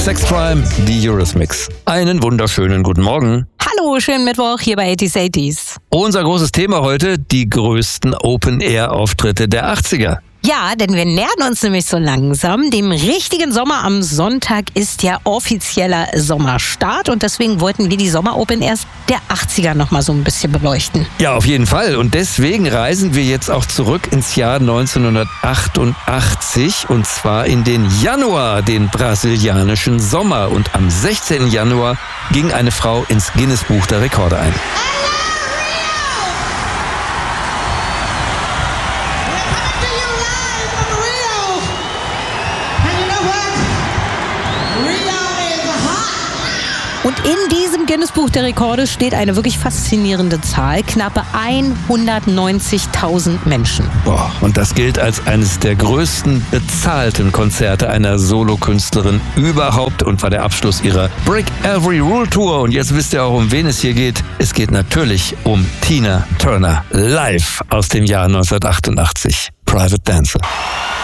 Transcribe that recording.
Sex Crime, die Eurythmics. Einen wunderschönen guten Morgen. Hallo, schönen Mittwoch hier bei 80s. Unser großes Thema heute, die größten Open-Air-Auftritte der 80er. Ja, denn wir nähern uns nämlich so langsam dem richtigen Sommer. Am Sonntag ist ja offizieller Sommerstart und deswegen wollten wir die Sommer-Open Airs der 80er nochmal so ein bisschen beleuchten. Ja, auf jeden Fall. Und deswegen reisen wir jetzt auch zurück ins Jahr 1988 und zwar in den Januar, den brasilianischen Sommer. Und am 16. Januar ging eine Frau ins Guinness-Buch der Rekorde ein. Und in diesem Guinness-Buch der Rekorde steht eine wirklich faszinierende Zahl, knappe 190.000 Menschen. Boah, und das gilt als eines der größten bezahlten Konzerte einer Solokünstlerin überhaupt und war der Abschluss ihrer Break Every Rule Tour. Und jetzt wisst ihr auch, um wen es hier geht. Es geht natürlich um Tina Turner, live aus dem Jahr 1988. Private Dancer.